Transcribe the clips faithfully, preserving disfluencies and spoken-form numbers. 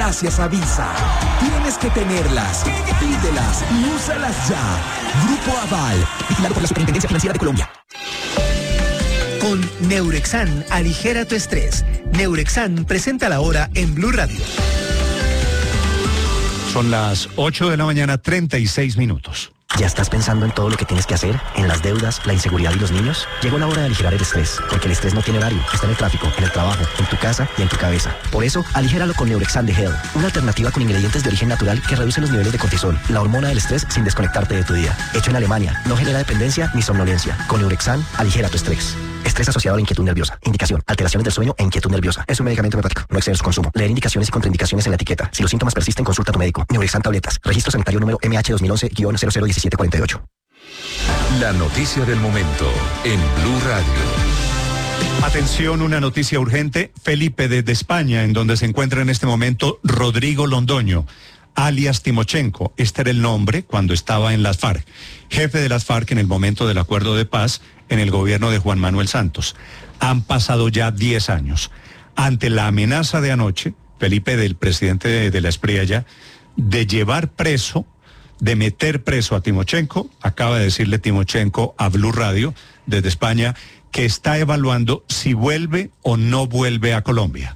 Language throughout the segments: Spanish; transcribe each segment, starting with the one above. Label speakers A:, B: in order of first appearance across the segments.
A: gracias a Visa. Tienes que tenerlas, pídelas y úsalas ya. Grupo Aval, vigilado por la Superintendencia Financiera de Colombia.
B: Con Neurexan, aligera tu estrés. Neurexan presenta la hora en Blue Radio.
C: Son las ocho de la mañana, treinta y seis minutos.
D: ¿Ya estás pensando en todo lo que tienes que hacer? ¿En las deudas, la inseguridad y los niños? Llegó la hora de aligerar el estrés, porque el estrés no tiene horario. Está en el tráfico, en el trabajo, en tu casa y en tu cabeza. Por eso, aligéralo con Neurexan de Hell, una alternativa con ingredientes de origen natural que reduce los niveles de cortisol, la hormona del estrés, sin desconectarte de tu día. Hecho en Alemania, no genera dependencia ni somnolencia. Con Neurexan, aligera tu estrés. Estrés asociado a la inquietud nerviosa. Indicación: alteraciones del sueño e inquietud nerviosa. Es un medicamento hepático. No excede su consumo. Leer indicaciones y contraindicaciones en la etiqueta. Si los síntomas persisten, consulta a tu médico. Neurexan tabletas. Registro sanitario número M H dos mil once guion cero cero diecisiete cuarenta y ocho.
E: La noticia del momento en Blue Radio.
C: Atención, una noticia urgente. Felipe, desde España, en donde se encuentra en este momento Rodrigo Londoño, alias Timochenko. Este era el nombre cuando estaba en las FARC. Jefe de las FARC en el momento del acuerdo de paz en el gobierno de Juan Manuel Santos. Han pasado ya diez años. Ante la amenaza de anoche, Felipe, del presidente de, de la Espriella, de llevar preso, de meter preso a Timochenko, acaba de decirle Timochenko a Blue Radio desde España que está evaluando si vuelve o no vuelve a Colombia.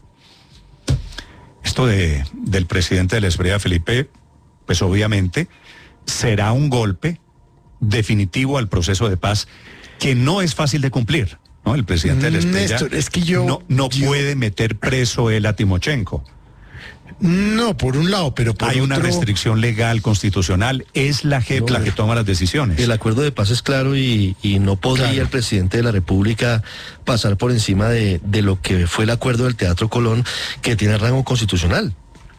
C: Esto de, del presidente de la Espriella, Felipe, pues obviamente será un golpe definitivo al proceso de paz que no es fácil de cumplir, ¿no? El presidente de la Espriella
F: Néstor, es que yo,
C: no, no
F: yo...
C: puede meter preso él a Timochenko.
F: No, por un lado, pero por
C: Hay
F: otro...
C: una restricción legal, constitucional, es la J E P no, la que toma las decisiones.
G: El acuerdo de paz es claro y, y no podría claro. el presidente de la República pasar por encima de, de lo que fue el acuerdo del Teatro Colón, que tiene rango constitucional.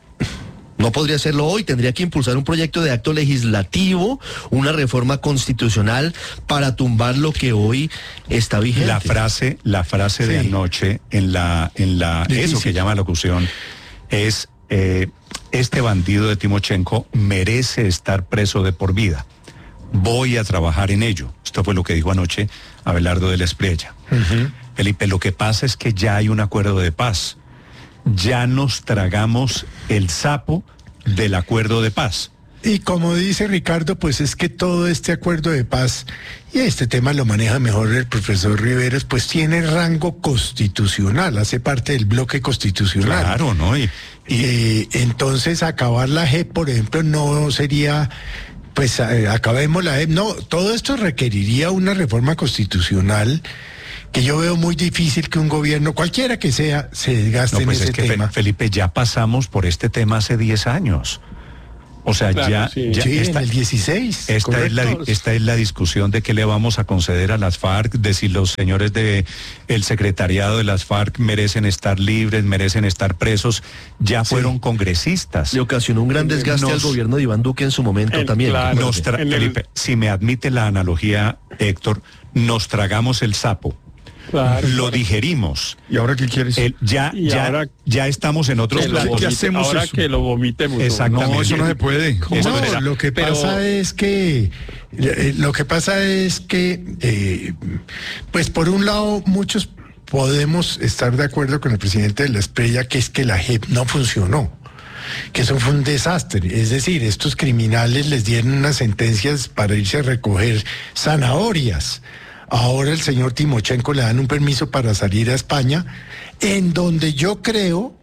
G: No podría hacerlo hoy, tendría que impulsar un proyecto de acto legislativo, una reforma constitucional para tumbar lo que hoy está vigente.
C: La frase, la frase sí. de anoche en la, en la, eso que llama locución, es eh, este bandido de Timochenko merece estar preso de por vida. Voy a trabajar en ello. Esto fue lo que dijo anoche Abelardo de la Espriella. Uh-huh. Felipe, lo que pasa es que ya hay un acuerdo de paz. Ya nos tragamos el sapo del acuerdo de paz.
F: Y como dice Ricardo, pues es que todo este acuerdo de paz, y este tema lo maneja mejor el profesor Riveros, pues tiene rango constitucional, hace parte del bloque constitucional.
C: Claro, ¿no? Y, y...
F: Eh, entonces acabar la J E P, por ejemplo, no sería... Pues eh, acabemos la J E P. No, todo esto requeriría una reforma constitucional que yo veo muy difícil que un gobierno, cualquiera que sea, se desgaste
C: no, pues
F: en ese
C: es que
F: tema.
C: Felipe, ya pasamos por este tema hace diez años. O sea, claro, ya,
F: sí.
C: ya
F: sí,
C: esta,
F: en el dieciséis.
C: Esta es, la, esta es la discusión de qué le vamos a conceder a las FARC, de si los señores de el secretariado de las FARC merecen estar libres, merecen estar presos. Ya sí. fueron congresistas.
G: Le ocasionó un gran desgaste nos, al gobierno de Iván Duque en su momento el, también.
C: Claro, nos tra- el... Felipe, si me admite la analogía, Héctor, nos tragamos el sapo. Claro, lo claro. digerimos.
F: ¿Y ahora qué quieres?
C: El, ya, ya, ahora, ya estamos en otros planos.
H: ¿Qué hacemos ahora eso? Que lo vomitemos.
C: Exactamente.
F: No, eso no se puede. No,
C: era,
F: lo que
C: pero...
F: pasa es que, eh, lo que pasa es que, eh, pues por un lado, muchos podemos estar de acuerdo con el presidente de la Espriella, que es que la J E P no funcionó, que eso fue un desastre. Es decir, estos criminales les dieron unas sentencias para irse a recoger zanahorias. Ahora el señor Timochenko le dan un permiso para salir a España, en donde yo creo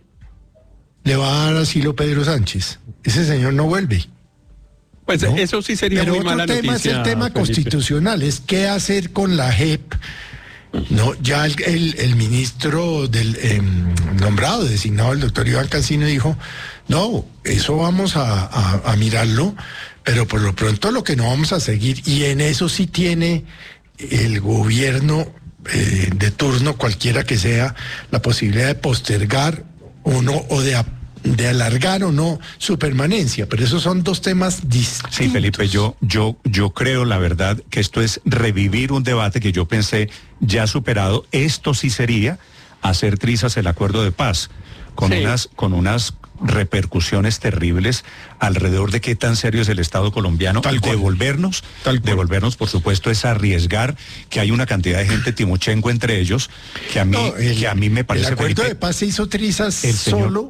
F: le va a dar asilo Pedro Sánchez. Ese señor no vuelve.
H: Pues ¿no? Eso sí sería
F: Pero
H: muy mala noticia.
F: Pero otro tema es el tema Felipe. constitucional, es qué hacer con la J E P. No, ya el, el, el ministro del eh, nombrado, designado, el doctor Iván Cancino, dijo, no, eso vamos a, a, a mirarlo, pero por lo pronto lo que no vamos a seguir, y en eso sí tiene el gobierno eh, de turno, cualquiera que sea, la posibilidad de postergar o no, o de, de alargar o no su permanencia, pero esos son dos temas distintos.
C: Sí, Felipe, yo, yo, yo creo, la verdad, que esto es revivir un debate que yo pensé ya superado. Esto sí sería hacer trizas el acuerdo de paz, con sí. unas, con unas repercusiones terribles alrededor de qué tan serio es el Estado colombiano. Tal devolvernos, Tal devolvernos, por supuesto, es arriesgar que hay una cantidad de gente, Timochenko entre ellos, que a mí, no, el, que a mí me parece...
F: El acuerdo
C: Felipe,
F: de paz se hizo trizas solo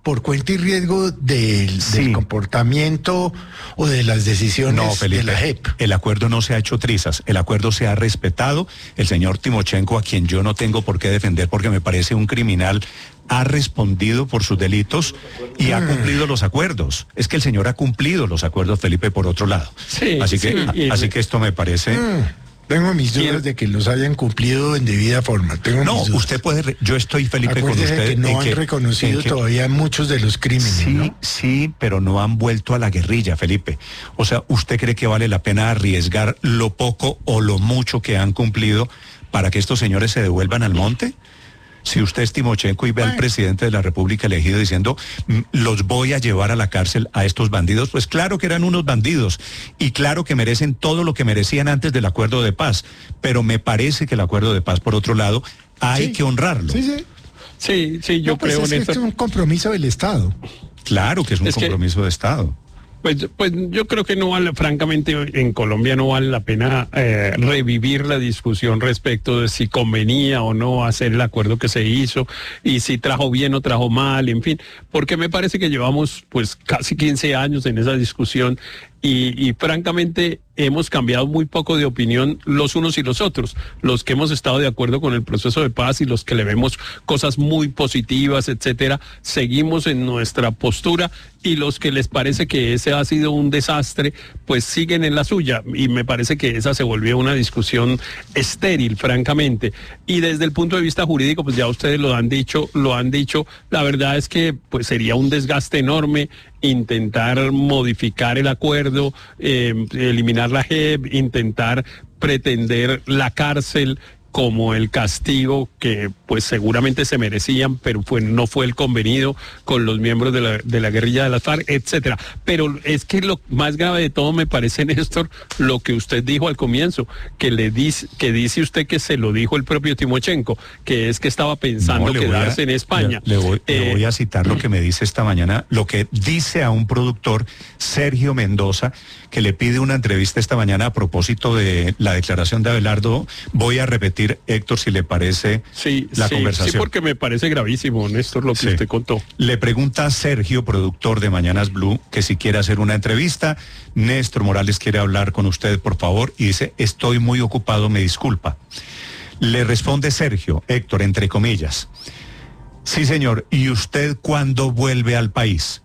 F: por cuenta y riesgo del,
C: Sí.
F: del comportamiento o de las decisiones
C: No, Felipe,
F: de la J E P.
C: el acuerdo no se ha hecho trizas, el acuerdo se ha respetado. El señor Timochenko, a quien yo no tengo por qué defender porque me parece un criminal, ha respondido por sus delitos y ha cumplido los acuerdos. Es que el señor ha cumplido los acuerdos, Felipe, por otro lado.
H: Sí,
C: así que,
H: sí, y-
C: así que esto me parece.
F: Mm, Tengo mis
H: Y el-
F: dudas de que los hayan cumplido en debida forma. Tengo
C: No,
F: mis dudas.
C: usted puede. re- Yo estoy, Felipe, con
F: Acuérdese
C: usted.
F: que no
C: en
F: han
C: que-
F: reconocido
C: en que-
F: todavía muchos de los crímenes,
C: Sí,
F: ¿no?
C: sí, pero no han vuelto a la guerrilla, Felipe. O sea, ¿usted cree que vale la pena arriesgar lo poco o lo mucho que han cumplido para que estos señores se devuelvan al monte? Si usted es Timochenko y ve al
F: Bueno.
C: presidente de la República elegido diciendo, "Mm, los voy a llevar a la cárcel a estos bandidos", pues claro que eran unos bandidos y claro que merecen todo lo que merecían antes del acuerdo de paz, pero me parece que el acuerdo de paz, por otro lado, hay
F: Sí.
C: que honrarlo.
F: Sí, sí.
H: Sí, sí, yo
F: No, pues
H: creo
F: es
H: en
F: que
H: esto.
F: esto es un compromiso del Estado.
C: Claro que es un
H: Es que-
C: compromiso de Estado.
H: Pues, pues yo creo que no vale, francamente, en Colombia no vale la pena eh, revivir la discusión respecto de si convenía o no hacer el acuerdo que se hizo y si trajo bien o trajo mal, en fin, porque me parece que llevamos pues casi quince años en esa discusión y, y francamente hemos cambiado muy poco de opinión los unos y los otros, los que hemos estado de acuerdo con el proceso de paz y los que le vemos cosas muy positivas, etcétera, seguimos en nuestra postura y los que les parece que ese ha sido un desastre, pues siguen en la suya y me parece que esa se volvió una discusión estéril, francamente. Y desde el punto de vista jurídico, pues ya ustedes lo han dicho, lo han dicho, la verdad es que pues sería un desgaste enorme intentar modificar el acuerdo, eh, eliminar la J E P, intentar pretender la cárcel como el castigo que pues seguramente se merecían, pero fue, no fue el convenido con los miembros de la, de la guerrilla de las FARC, etcétera. Pero es que lo más grave de todo me parece, Néstor, lo que usted dijo al comienzo, que le dice, que dice usted que se lo dijo el propio Timochenko, que es que estaba pensando
C: No, le voy a-
H: quedarse en España.
C: Le, le voy, le
H: Eh,
C: voy a citar lo que me dice esta mañana, lo que dice a un productor, Sergio Mendoza, que le pide una entrevista esta mañana a propósito de la declaración de Abelardo. Voy a repetir, Héctor, si le parece
H: Sí,
C: la
H: sí,
C: conversación.
H: sí, porque me parece gravísimo, Néstor, lo que
C: Sí.
H: usted contó.
C: Le pregunta a Sergio, productor de Mañanas Blue, que si quiere hacer una entrevista. Néstor Morales quiere hablar con usted, por favor, y dice, estoy muy ocupado, me disculpa. Le responde Sergio, Héctor, entre comillas, sí señor, ¿y usted cuándo vuelve al país?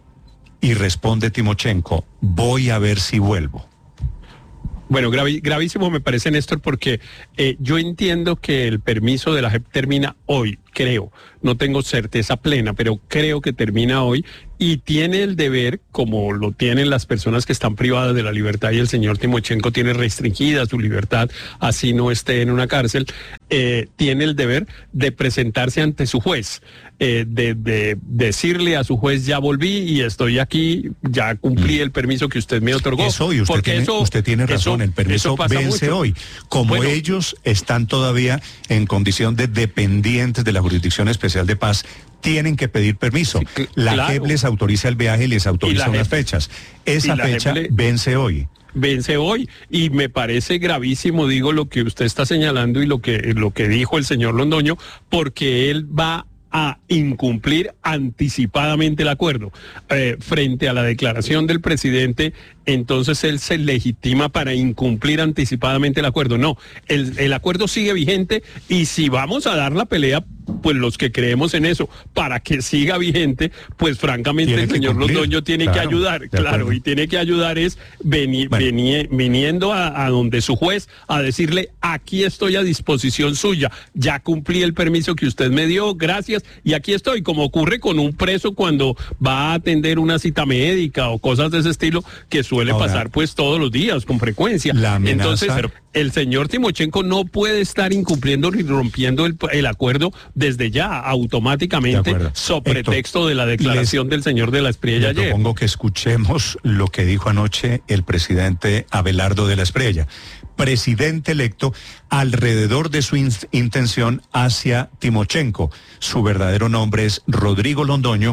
C: Y responde Timochenko, voy a ver si vuelvo.
H: Bueno, gravi- gravísimo me parece, Néstor, porque eh, yo entiendo que el permiso de la J E P termina hoy, creo. No tengo certeza plena, pero creo que termina hoy y tiene el deber, como lo tienen las personas que están privadas de la libertad y el señor Timochenko tiene restringida su libertad, así no esté en una cárcel, eh, tiene el deber de presentarse ante su juez, eh, de, de decirle a su juez, ya volví y estoy aquí, ya cumplí el permiso que usted me otorgó.
C: Eso, y usted
H: Porque
C: tiene,
H: eso-
C: usted tiene razón,
H: eso-
C: el permiso
H: eso pasa
C: vence
H: mucho.
C: hoy. Como
H: Bueno,
C: ellos están todavía en condición de dependientes de la Jurisdicción Especial de Paz, tienen que pedir permiso.
H: Sí, cl-
C: la
H: claro.
C: J E P les autoriza el viaje y les autoriza
H: la
C: unas
H: J E P
C: fechas. Esa
H: y la J E P
C: fecha
H: le-
C: vence hoy.
H: vence hoy y me parece gravísimo, digo, lo que usted está señalando y lo que lo que dijo el señor Londoño, porque él va a incumplir anticipadamente el acuerdo. Eh, frente a la declaración del presidente, entonces él se legitima para incumplir anticipadamente el acuerdo. No, el, el acuerdo sigue vigente y si vamos a dar la pelea, pues los que creemos en eso, para que siga vigente, pues francamente
C: Tiene
H: el
C: que
H: señor
C: cumplir,
H: Londoño tiene
C: claro,
H: que ayudar,
C: de
H: claro,
C: acuerdo.
H: y tiene que ayudar es veni-
C: Bueno.
H: veni- viniendo a, a donde su juez a decirle, aquí estoy a disposición suya, ya cumplí el permiso que usted me dio, gracias, y aquí estoy, como ocurre con un preso cuando va a atender una cita médica o cosas de ese estilo, que suele
C: Ahora,
H: pasar pues todos los días, con frecuencia.
C: la amenaza-
H: Entonces,
C: Pero-
H: el señor Timochenko no puede estar incumpliendo ni rompiendo el, el acuerdo desde ya,
C: De
H: automáticamente,
C: acuerdo.
H: sobre
C: Héctor,
H: pretexto de la declaración del señor de la Espriella
C: Le
H: ayer.
C: propongo que escuchemos lo que dijo anoche el presidente Abelardo de la Espriella, presidente electo, alrededor de su in- intención hacia Timochenko. Su verdadero nombre es Rodrigo Londoño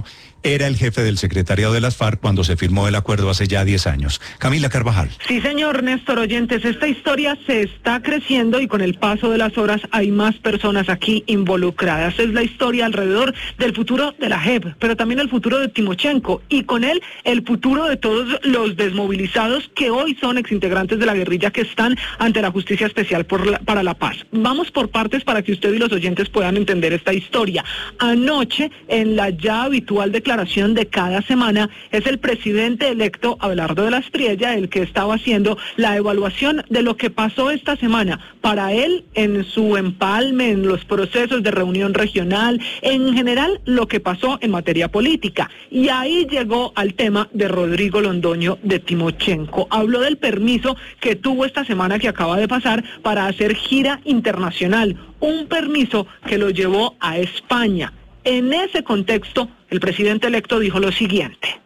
C: era el jefe del secretariado de las FARC cuando se firmó el acuerdo hace ya diez años. Camila Carvajal.
I: Sí, señor Néstor Oyentes, esta historia se está creciendo y con el paso de las horas hay más personas aquí involucradas. Es la historia alrededor del futuro de la J E P, pero también el futuro de Timochenko y con él el futuro de todos los desmovilizados que hoy son exintegrantes de la guerrilla que están ante la Justicia Especial por la, para la Paz. Vamos por partes para que usted y los oyentes puedan entender esta historia. Anoche, en la ya habitual declaración de cada semana, es el presidente electo Abelardo de la Espriella el que estaba haciendo la evaluación de lo que pasó esta semana. Para él, en su empalme, en los procesos de reunión regional, en general lo que pasó en materia política. Y ahí llegó al tema de Rodrigo Londoño de Timochenko. Habló del permiso que tuvo esta semana que acaba de pasar para hacer gira internacional, un permiso que lo llevó a España. En ese contexto, el presidente electo dijo lo siguiente.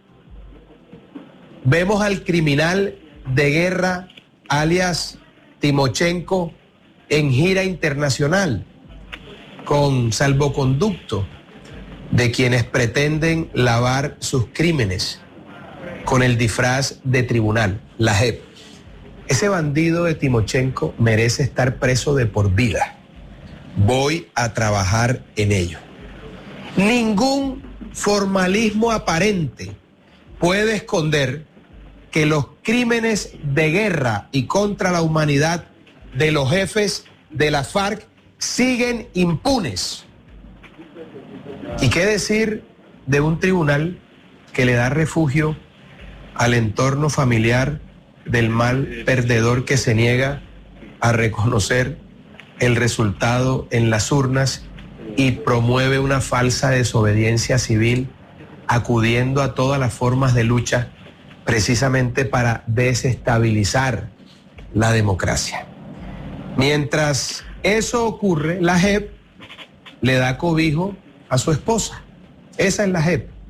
J: Vemos al criminal de guerra, alias Timochenko, en gira internacional, con salvoconducto de quienes pretenden lavar sus crímenes con el disfraz de tribunal, la J E P. Ese bandido de Timochenko merece estar preso de por vida. Voy a trabajar en ello. Ningún formalismo aparente puede esconder que los crímenes de guerra y contra la humanidad de los jefes de la FARC siguen impunes. ¿Y qué decir de un tribunal que le da refugio al entorno familiar del mal perdedor que se niega a reconocer el resultado en las urnas y promueve una falsa desobediencia civil, acudiendo a todas las formas de lucha precisamente para desestabilizar la democracia? Mientras eso ocurre, la J E P le da cobijo a su esposa. Esa es la J E P.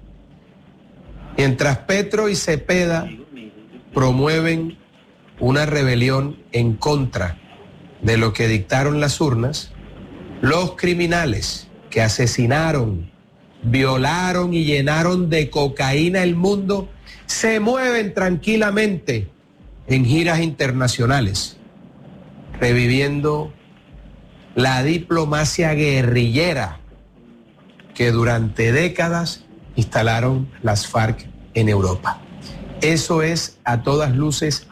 J: Mientras Petro y Cepeda promueven una rebelión en contra de lo que dictaron las urnas, los criminales que asesinaron, violaron y llenaron de cocaína el mundo se mueven tranquilamente en giras internacionales, reviviendo la diplomacia guerrillera que durante décadas instalaron las FARC en Europa. Eso es a todas luces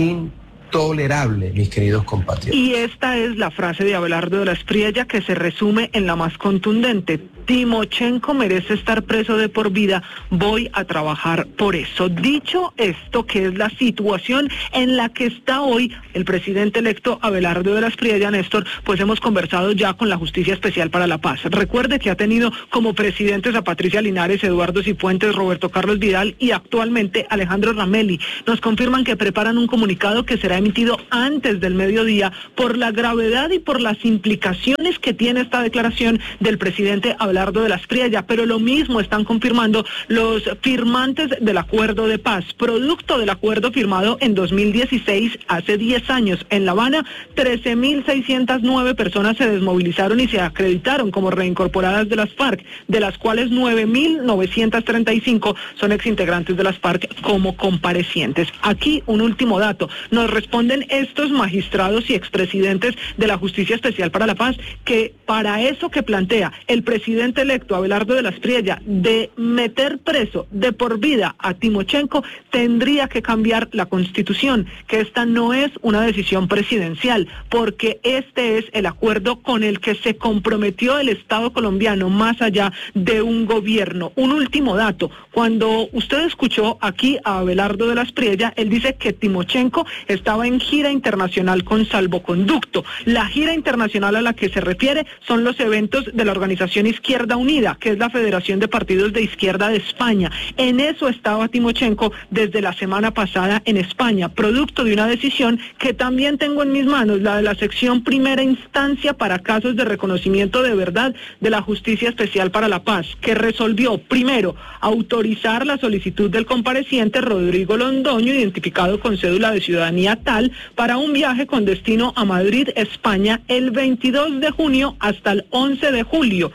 J: intolerable, mis queridos compatriotas.
I: Y esta es la frase de Abelardo de la Espriella que se resume en la más contundente. Timochenko merece estar preso de por vida, voy a trabajar por eso. Dicho esto, que es la situación en la que está hoy el presidente electo Abelardo de la Espriella, Néstor, pues hemos conversado ya con la Justicia Especial para la Paz. Recuerde que ha tenido como presidentes a Patricia Linares, Eduardo Cifuentes, Roberto Carlos Vidal y actualmente Alejandro Ramelli. Nos confirman que preparan un comunicado que será emitido antes del mediodía por la gravedad y por las implicaciones que tiene esta declaración del presidente Abelardo de la Espriella, pero lo mismo están confirmando los firmantes del acuerdo de paz, producto del acuerdo firmado en dos mil dieciséis, hace diez años, en La Habana. trece mil seiscientas nueve personas se desmovilizaron y se acreditaron como reincorporadas de las FARC, de las cuales nueve mil novecientos treinta y cinco son exintegrantes de las FARC como comparecientes. Aquí un último dato, nos responden estos magistrados y expresidentes de la Justicia Especial para la Paz que para eso que plantea el presidente electo Abelardo de la Espriella de meter preso de por vida a Timochenko, tendría que cambiar la Constitución, que esta no es una decisión presidencial, porque este es el acuerdo con el que se comprometió el Estado colombiano más allá de un gobierno. Un último dato, cuando usted escuchó aquí a Abelardo de la Espriella, él dice que Timochenko estaba en gira internacional con salvoconducto. La gira internacional a la que se refiere son los eventos de la organización Izquierda Unida, que es la Federación de Partidos de Izquierda de España. En eso estaba Timochenko desde la semana pasada en España, producto de una decisión que también tengo en mis manos, la de la sección primera instancia para casos de reconocimiento de verdad de la Justicia Especial para la Paz, que resolvió, primero, autorizar la solicitud del compareciente Rodrigo Londoño, identificado con cédula de ciudadanía tal, para un viaje con destino a Madrid, España, el veintidós de junio hasta el once de julio. Se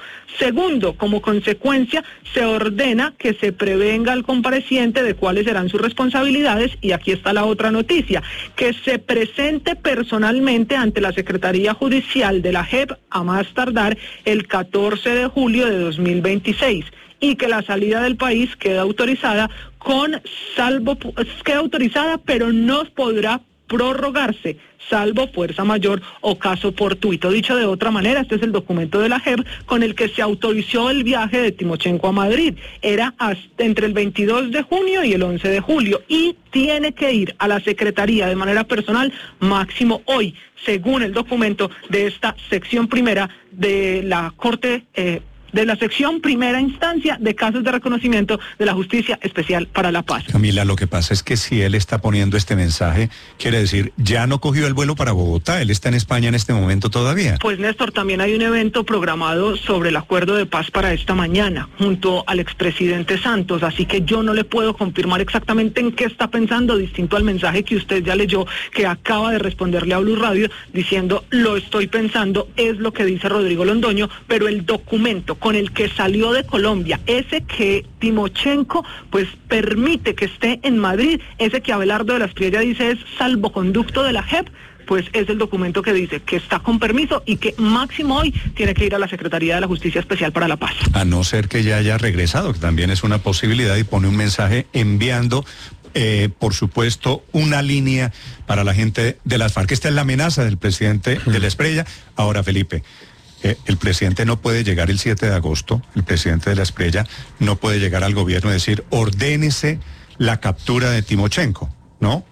I: Segundo, como consecuencia, se ordena que se prevenga al compareciente de cuáles serán sus responsabilidades, y aquí está la otra noticia, que se presente personalmente ante la Secretaría Judicial de la J E P a más tardar el catorce de julio de dos mil veintiséis. Y que la salida del país quede autorizada con salvo queda autorizada, pero no podrá prorrogarse, salvo fuerza mayor o caso fortuito. Dicho de otra manera, este es el documento de la J E P con el que se autorizó el viaje de Timochenko a Madrid. Era hasta entre el veintidós de junio y el once de julio, y tiene que ir a la Secretaría de manera personal máximo hoy, según el documento de esta sección primera de la Corte eh, de la sección primera instancia de casos de reconocimiento de la Justicia Especial para la Paz.
C: Camila, lo que pasa es que si él está poniendo este mensaje, quiere decir, ya no cogió el vuelo para Bogotá, él está en España en este momento todavía.
I: Pues Néstor, también hay un evento programado sobre el acuerdo de paz para esta mañana, junto al expresidente Santos, así que yo no le puedo confirmar exactamente en qué está pensando, distinto al mensaje que usted ya leyó, que acaba de responderle a Blue Radio, diciendo, lo estoy pensando, es lo que dice Rodrigo Londoño, pero el documento con el que salió de Colombia, ese que Timochenko pues permite que esté en Madrid, ese que Abelardo de la Espriella dice es salvoconducto de la J E P, pues es el documento que dice que está con permiso y que máximo hoy tiene que ir a la Secretaría de la Justicia Especial para la Paz.
C: A no ser que ya haya regresado, que también es una posibilidad, y pone un mensaje enviando, eh, por supuesto, una línea para la gente de las FARC. Esta es la amenaza del presidente de la Espriella. Ahora, Felipe, Eh, el presidente no puede llegar el siete de agosto, el presidente de la Espriella no puede llegar al gobierno y decir, ordénese la captura de Timochenko, ¿no?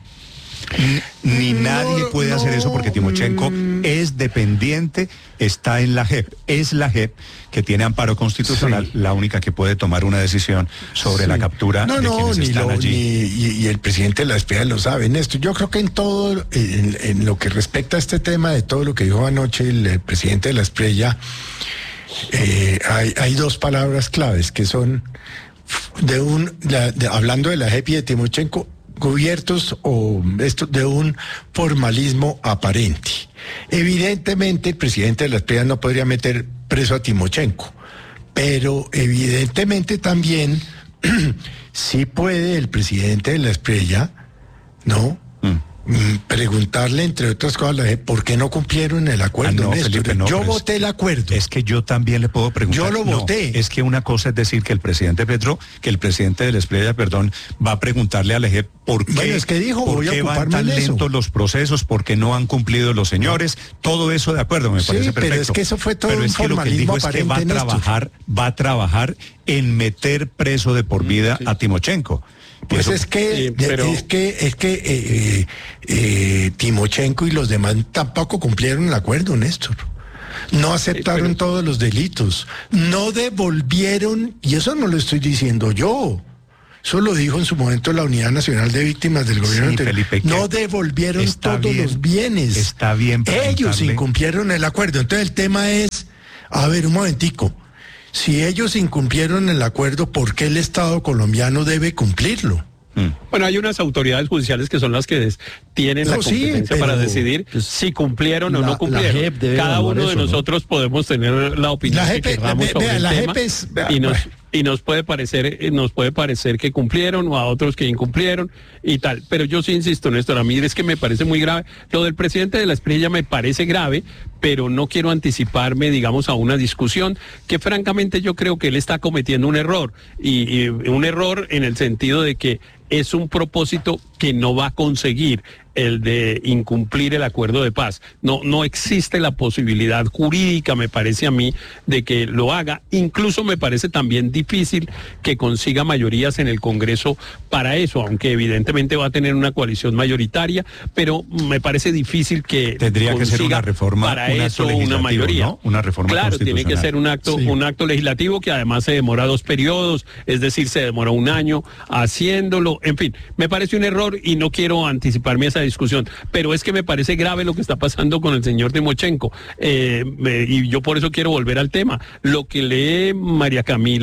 C: Ni, ni no, nadie puede no, hacer eso porque Timochenko mm, es dependiente, está en la J E P, es la J E P que tiene amparo constitucional, sí, la única que puede tomar una decisión sobre sí, la captura
F: no,
C: de
F: no,
C: quienes
F: ni
C: están
F: lo,
C: allí.
F: Ni, y, y el presidente de la Espriella lo sabe, en esto. Yo creo que en todo, en, en lo que respecta a este tema de todo lo que dijo anoche el, el presidente de la Espriella, eh, hay, hay dos palabras claves que son de un, la, de, hablando de la J E P y de Timochenko, cubiertos o esto de un formalismo aparente. Evidentemente el presidente de la Espriella no podría meter preso a Timochenko, pero evidentemente también sí puede el presidente de la Espriella, ¿no? Mm. Preguntarle, entre otras cosas, ¿por qué no cumplieron el acuerdo?
C: Ah, no, Felipe, no,
F: yo voté
C: es,
F: el acuerdo.
C: Es que yo también le puedo preguntar.
F: Yo lo
C: no,
F: voté.
C: Es que una cosa es decir que el presidente Petro, que el presidente de la Espriella, perdón, va a preguntarle al E G por qué,
F: bueno, es que dijo,
C: por
F: voy
C: qué
F: a
C: van tan lentos los procesos, por qué no han cumplido los señores, todo eso de acuerdo, me
F: sí,
C: parece perfecto.
F: Pero es que eso fue todo
C: pero
F: un
C: es que
F: formalismo
C: lo que él dijo es que va a trabajar, va a trabajar en meter preso de por vida mm, sí. a Timochenko.
F: Pues
C: Eso,
F: es que,
H: sí, pero...
F: es que, es que eh, eh, Timochenko y los demás tampoco cumplieron el acuerdo, Néstor. No aceptaron sí, pero... todos los delitos. No devolvieron, y eso no lo estoy diciendo yo. Eso lo dijo en su momento la Unidad Nacional de Víctimas del Gobierno.
C: Sí, Felipe,
F: no devolvieron todos bien, los bienes.
C: Está bien.
F: Ellos incumplieron el acuerdo. Entonces el tema es, a ver, un momentico. Si ellos incumplieron el acuerdo, ¿por qué el Estado colombiano debe cumplirlo?
H: Bueno, hay unas autoridades judiciales que son las que des, tienen no, la competencia sí, para decidir pues, si cumplieron la, o no cumplieron. Cada uno de eso, nosotros ¿no? podemos tener la opinión
F: la
H: que
F: G P,
H: queramos
F: ve,
H: sobre
F: vea,
H: el
F: la
H: tema
F: G P es, vea,
H: y nos
F: bueno.
H: y nos puede parecer nos puede parecer que cumplieron o a otros que incumplieron y tal. Pero yo sí insisto, Néstor, a mí es que me parece muy grave. Lo del presidente de la Espriella me parece grave, pero no quiero anticiparme, digamos, a una discusión que francamente yo creo que él está cometiendo un error y, y un error en el sentido de que es un propósito que no va a conseguir, el de incumplir el acuerdo de paz. No, no existe la posibilidad jurídica, me parece a mí, de que lo haga. Incluso me parece también difícil que consiga mayorías en el Congreso para eso, aunque evidentemente va a tener una coalición mayoritaria, pero me parece difícil que
C: tendría que ser una reforma
H: para
C: un
H: eso una mayoría,
C: ¿no? Una reforma
H: claro, tiene que ser un acto, sí. un acto legislativo que además se demora dos periodos, es decir, se demora un año haciéndolo. En fin, me parece un error y no quiero anticiparme a esa discusión, pero es que me parece grave lo que está pasando con el señor Timochenko, eh, eh, y yo por eso quiero volver al tema. Lo que lee María Camila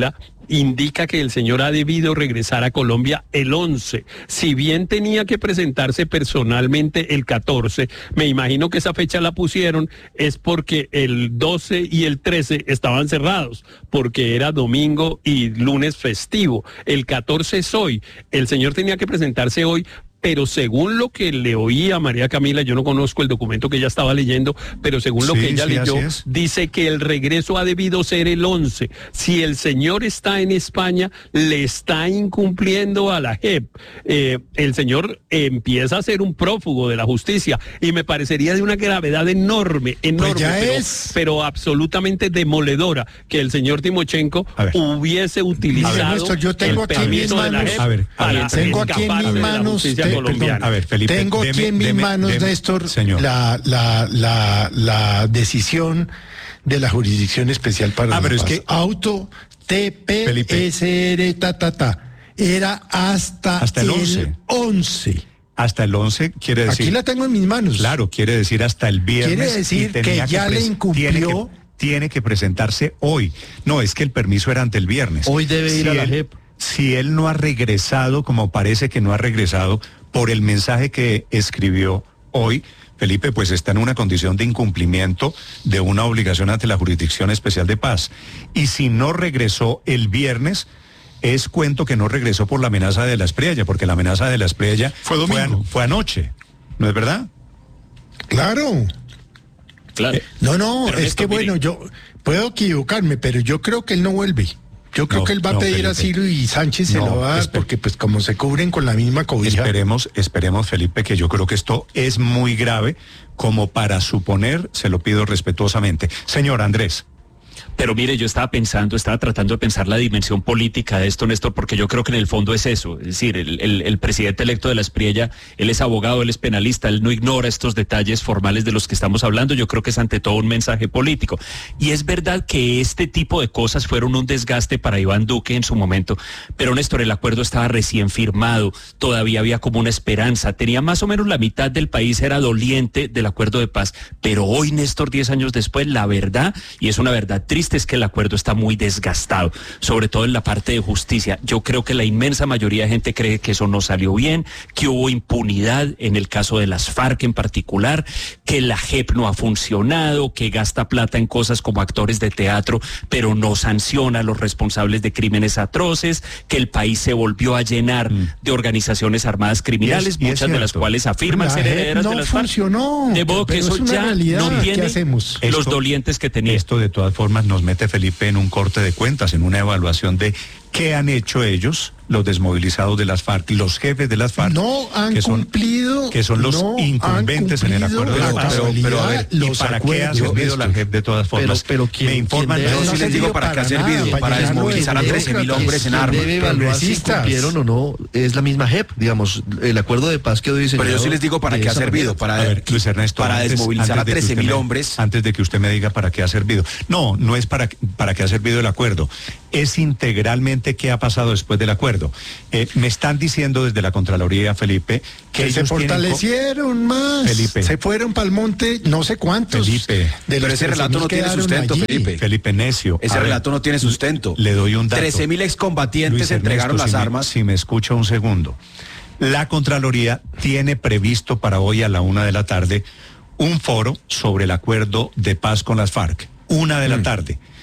H: indica que el señor ha debido regresar a Colombia el once. Si bien tenía que presentarse personalmente el catorce, me imagino que esa fecha la pusieron es porque el doce y el trece estaban cerrados, porque era domingo y lunes festivo. El catorce es hoy. El señor tenía que presentarse hoy, pero según lo que le oí a María Camila, yo no conozco el documento que ella estaba leyendo, pero según lo
C: Sí,
H: que ella
C: sí,
H: leyó,
C: así es.
H: dice que el regreso ha debido ser el once. Si el señor está en España, le está incumpliendo a la J E P. Eh, el señor empieza a ser un prófugo de la justicia y me parecería de una gravedad enorme, enorme,
F: Pues ya
H: pero,
F: es.
H: pero absolutamente demoledora que el señor Timochenko
C: A ver.
H: hubiese utilizado
F: A ver, Néstor, yo tengo
H: el
F: aquí en mis
H: permiso de la
F: manos-
H: J E P
C: A ver, a
H: para
C: ver,
F: tengo aquí en
H: escaparse
F: mis
H: de la
F: manos,
H: justicia
F: te-
H: colombiana.
C: A ver, Felipe,
F: Tengo aquí
C: deme-
F: en mis
C: deme-
F: manos,
C: deme-
F: Néstor,
C: señor.
F: la, la, la, la decisión de la Jurisdicción Especial para
C: Ah,
F: la
C: pero es
F: Paz.
C: que-
F: Auto T P S R ta ta ta. Era hasta,
C: Hasta el once.
F: once.
C: Hasta el once quiere decir...
F: Aquí la tengo en mis manos.
C: Claro, quiere decir hasta el viernes.
F: Quiere decir
C: y tenía
F: que ya le
C: pres-
F: incumplió.
C: Tiene que, tiene que presentarse hoy. No, es que el permiso era ante el viernes.
G: Hoy debe ir a la
C: él-
G: J E P.
C: Si él no ha regresado, como parece que no ha regresado, por el mensaje que escribió hoy, Felipe, pues está en una condición de incumplimiento de una obligación ante la Jurisdicción Especial de Paz. Y si no regresó el viernes, es cuento que no regresó por la amenaza de la Espriella, porque la amenaza de la Espriella
F: Fue domingo.
C: an- fue anoche, ¿no es verdad?
F: Claro.
K: Claro.
F: No, no,
K: Pero
F: es
K: Néstor,
F: que bueno,
K: mire.
F: yo puedo equivocarme, pero yo creo que él no vuelve. Yo creo
C: No,
F: que él va a
C: no,
F: pedir
C: Felipe.
F: asilo y Sánchez se
C: No,
F: lo va a dar
C: espere.
F: porque pues como se cubren con la misma cobija.
C: Esperemos, esperemos, Felipe, que yo creo que esto es muy grave como para suponer, se lo pido respetuosamente. Señor Andrés.
K: Pero mire, yo estaba pensando, estaba tratando de pensar la dimensión política de esto, Néstor, porque yo creo que en el fondo es eso. Es decir, el, el- el presidente electo de la Espriella, él es abogado, él es penalista, él no ignora estos detalles formales de los que estamos hablando. Yo creo que es ante todo un mensaje político. Y es verdad que este tipo de cosas fueron un desgaste para Iván Duque en su momento. Pero, Néstor, el acuerdo estaba recién firmado, todavía había como una esperanza. Tenía más o menos la mitad del país, era doliente del acuerdo de paz. Pero hoy, Néstor, diez años después, la verdad, y es una verdad triste, es que el acuerdo está muy desgastado, sobre todo en la parte de justicia. Yo creo que la inmensa mayoría de gente cree que eso no salió bien, que hubo impunidad en el caso de las FARC en particular, que la J E P no ha funcionado, que gasta plata en cosas como actores de teatro, pero no sanciona a los responsables de crímenes atroces, que el país se volvió a llenar
C: Mm.
K: de organizaciones armadas criminales,
C: Y es- y es
K: muchas de las
C: cierto.
K: cuales afirman
F: La
K: ser
F: J E P
K: herederas
F: no
K: de las FARC.
F: funcionó,
K: De modo que
F: pero
K: eso
F: es una
K: ya
F: realidad.
K: no
F: ¿Qué
K: tiene
F: hacemos?
K: los
C: Esto-
K: dolientes que tenía.
C: Esto de todas formas nos mete, Felipe, en un corte de cuentas, en una evaluación de qué han hecho ellos, los desmovilizados de las FARC, los jefes de las FARC.
F: No han
C: que son,
F: cumplido,
C: que son los
F: no han
C: incumbentes en el
F: cumplido
C: acuerdo de
F: la
C: paz.
F: cabalidad,
C: pero a ver, ¿y
F: los
C: para qué ha
F: acuerdos,
C: servido la
F: Néstor?
C: J E P de todas formas?
G: pero ¿quién-
C: Me informan.
G: quién debe-
C: no,
G: Yo
C: sí
G: sí
C: les digo para qué ha
F: para nada,
C: servido,
F: para
C: para
F: llenarlo de
C: desmovilizar a trece mil
F: demócratas.
C: hombres en
G: Quien
C: armas.
G: debe evaluar si
F: progresistas.
G: cumplieron o no es la misma J E P, digamos, el acuerdo de paz quedó diseñado.
L: Pero yo sí les digo para
G: de
L: qué ha
G: esa
L: servido,
G: manera.
L: para,
C: A ver, Luis Ernesto,
L: para
C: antes-
L: desmovilizar
C: antes
L: a
C: de que
L: trece
C: usted
L: mil
C: me-
L: hombres.
C: Antes de que usted me diga para qué ha servido. No, no es para, para qué ha servido el acuerdo. Es integralmente qué ha pasado después del acuerdo. Eh, me están diciendo desde la Contraloría, Felipe, que,
F: Que se
C: ellos tienen co-
F: fortalecieron más.
C: Felipe.
F: Se fueron para el monte no sé cuántos.
C: Felipe.
F: de
L: Pero
F: los
L: ese relato no
F: trece mil
L: tiene
F: quedaron
L: sustento,
F: allí.
L: Felipe.
C: Felipe Necio.
L: Ese
C: A ver,
L: relato no tiene sustento.
C: Le doy un dato.
L: trece mil excombatientes
C: Luis Ernesto,
L: entregaron las
C: si me-
L: armas.
C: si me escucha un segundo. La Contraloría tiene previsto para hoy a la una de la tarde un foro sobre el acuerdo de paz con las FARC. Una de la tarde.